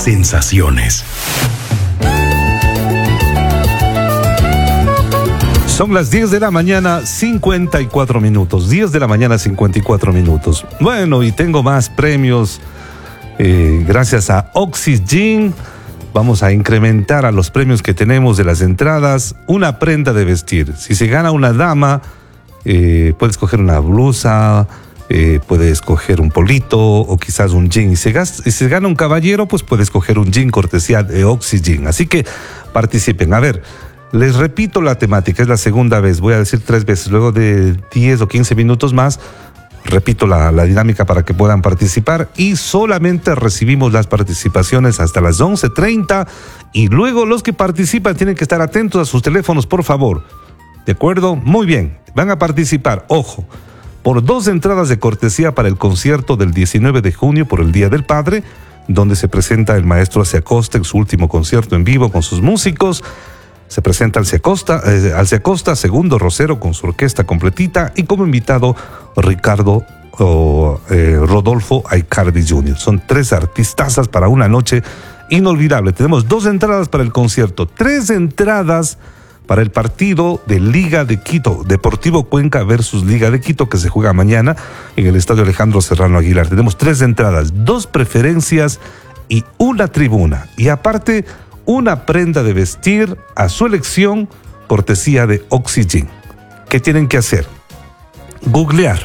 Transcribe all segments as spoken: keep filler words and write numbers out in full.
sensaciones. Son las diez de la mañana, cincuenta y cuatro minutos. diez de la mañana, cincuenta y cuatro minutos. Bueno, y tengo más premios. Eh, gracias a Oxygen, vamos a incrementar a los premios que tenemos de las entradas una prenda de vestir. Si se gana una dama, eh, puede escoger una blusa, eh, puede escoger un polito o quizás un jean. Y si, si se gana un caballero, pues puede escoger un jean cortesía de Oxygen. Así que participen. A ver, les repito la temática, es la segunda vez, voy a decir tres veces, luego de diez o quince minutos más, repito la, la dinámica para que puedan participar y solamente recibimos las participaciones hasta las once treinta y luego los que participan tienen que estar atentos a sus teléfonos, por favor. ¿De acuerdo? Muy bien, van a participar, ojo, por dos entradas de cortesía para el concierto del diecinueve de junio por el Día del Padre, donde se presenta el maestro Alce Acosta en su último concierto en vivo con sus músicos. Se presenta Alce Acosta, eh, Alce Acosta, Segundo Rosero con su orquesta completita y como invitado Ricardo oh, eh, Rodolfo Aicardi junior Son tres artistazas para una noche inolvidable. Tenemos dos entradas para el concierto, tres entradas para el partido de Liga de Quito, Deportivo Cuenca versus Liga de Quito, que se juega mañana en el Estadio Alejandro Serrano Aguilar. Tenemos tres entradas, dos preferencias y una tribuna. Y aparte, una prenda de vestir a su elección, cortesía de Oxygen. ¿Qué tienen que hacer? Googlear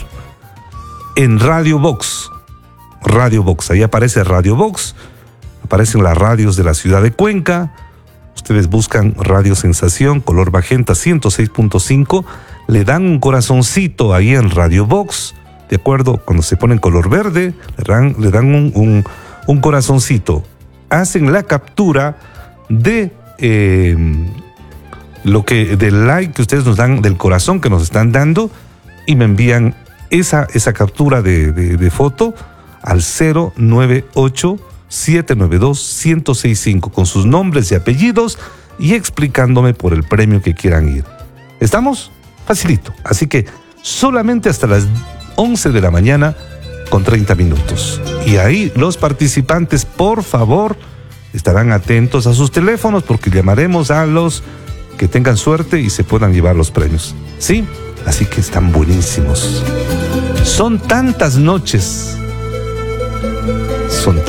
en Radio Box. Radio Box, ahí aparece Radio Box, aparecen las radios de la ciudad de Cuenca. Ustedes buscan Radio Sensación, color magenta ciento seis punto cinco, le dan un corazoncito ahí en Radio Box, ¿de acuerdo? Cuando se pone en color verde, le dan, le dan un, un, un corazoncito. Hacen la captura de eh, lo que del like que ustedes nos dan, del corazón que nos están dando, y me envían esa, esa captura de, de, de foto al cero nueve ocho siete nueve dos uno cero seis cinco con sus nombres y apellidos y explicándome por el premio que quieran ir. ¿Estamos? Facilito. Así que solamente hasta las once de la mañana con treinta minutos. Y ahí los participantes, por favor, estarán atentos a sus teléfonos porque llamaremos a los que tengan suerte y se puedan llevar los premios. ¿Sí? Así que están buenísimos. Son tantas noches. Son tantas